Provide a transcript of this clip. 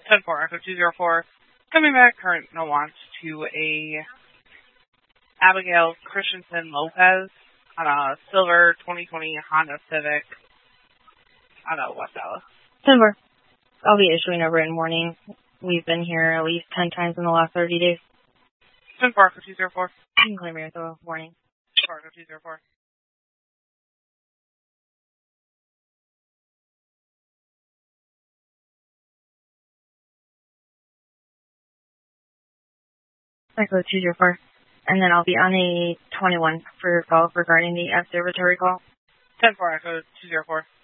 10-4, Echo 204. Coming back, current no wants to a Abigail Christensen Lopez on a silver 2020 Honda Civic out of West Dallas. 10-4. I'll be issuing a written warning. We've been here at least 10 times in the last 30 days. 10-4, Echo 204. You can claim your warning. 10-4, Echo 204. Echo 204. And then I'll be on a 21 for your call regarding the observatory call. 10-4, Echo 204.